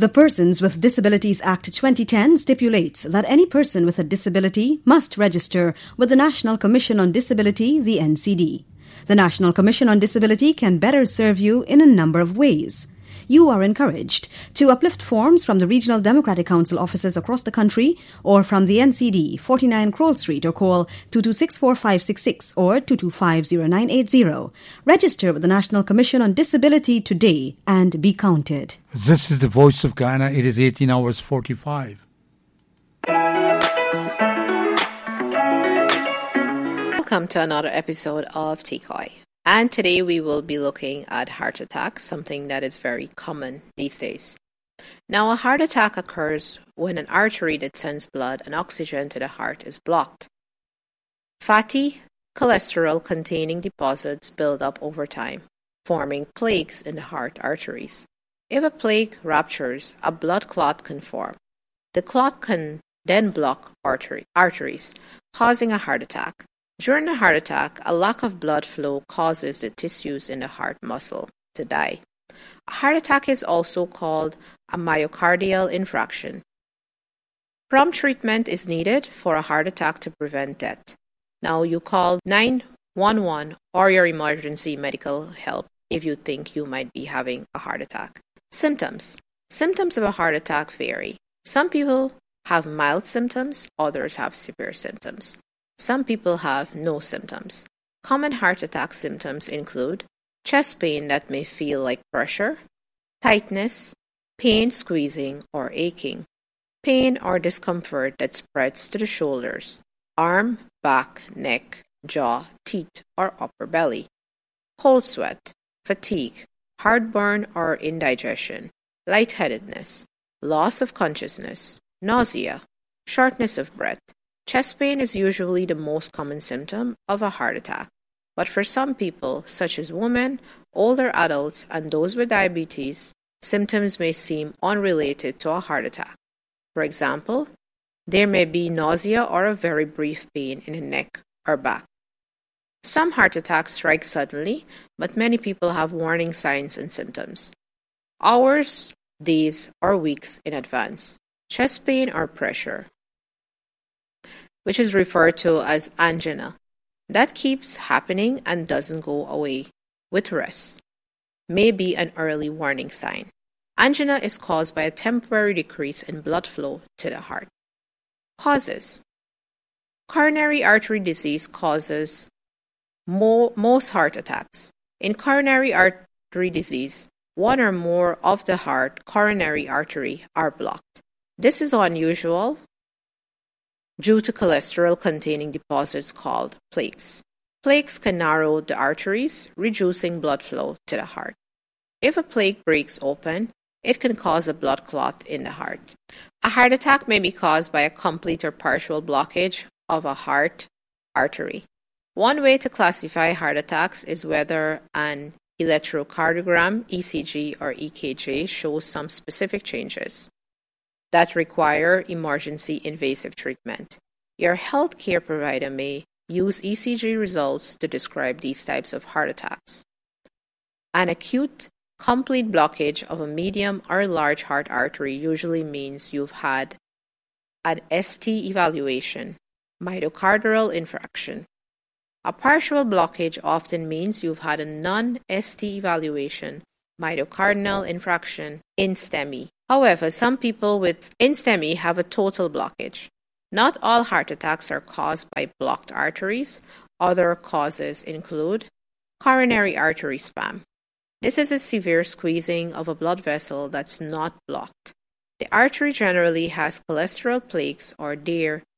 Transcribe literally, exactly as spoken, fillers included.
The Persons with Disabilities Act twenty ten stipulates that any person with a disability must register with the National Commission on Disability, the N C D. The National Commission on Disability can better serve you in a number of ways. You are encouraged to uplift forms from the Regional Democratic Council offices across the country or from the N C D, forty-nine Kroll Street, or call two two six, four five six six or two two five, zero nine eight zero. Register with the National Commission on Disability today and be counted. This is the Voice of Guyana. It is eighteen hours forty-five. Welcome to another episode of T C O I. And today we will be looking at heart attack, something that is very common these days. Now, a heart attack occurs when an artery that sends blood and oxygen to the heart is blocked. Fatty cholesterol-containing deposits build up over time, forming plaques in the heart arteries. If a plaque ruptures, a blood clot can form. The clot can then block artery, arteries, causing a heart attack. During a heart attack, a lack of blood flow causes the tissues in the heart muscle to die. A heart attack is also called a myocardial infarction. Prompt treatment is needed for a heart attack to prevent death. Now, you call nine one one or your emergency medical help if you think you might be having a heart attack. Symptoms. Symptoms of a heart attack vary. Some people have mild symptoms, others have severe symptoms. Some people have no symptoms. Common heart attack symptoms include chest pain that may feel like pressure, tightness, pain squeezing or aching, pain or discomfort that spreads to the shoulders, arm, back, neck, jaw, teeth, or upper belly, cold sweat, fatigue, heartburn or indigestion, lightheadedness, loss of consciousness, nausea, shortness of breath. Chest pain is usually the most common symptom of a heart attack, but for some people, such as women, older adults, and those with diabetes, symptoms may seem unrelated to a heart attack. For example, there may be nausea or a very brief pain in the neck or back. Some heart attacks strike suddenly, but many people have warning signs and symptoms. Hours, days, or weeks in advance. Chest pain or pressure, which is referred to as angina, that keeps happening and doesn't go away with rest, may be an early warning sign. Angina is caused by a temporary decrease in blood flow to the heart. Causes. Coronary artery disease causes mo- most heart attacks. In coronary artery disease, one or more of the heart coronary artery are blocked. This is unusual due to cholesterol-containing deposits called plaques. Plaques can narrow the arteries, reducing blood flow to the heart. If a plaque breaks open, it can cause a blood clot in the heart. A heart attack may be caused by a complete or partial blockage of a heart artery. One way to classify heart attacks is whether an electrocardiogram, E C G, or E K G shows some specific changes that require emergency invasive treatment. Your healthcare provider may use E C G results to describe these types of heart attacks. An acute, complete blockage of a medium or large heart artery usually means you've had an S T evaluation, myocardial infarction. A partial blockage often means you've had a non-S T evaluation, myocardial infarction in STEMI. However, some people with STEMI have a total blockage. Not all heart attacks are caused by blocked arteries. Other causes include coronary artery spasm. This is a severe squeezing of a blood vessel that's not blocked. The artery generally has cholesterol plaques or there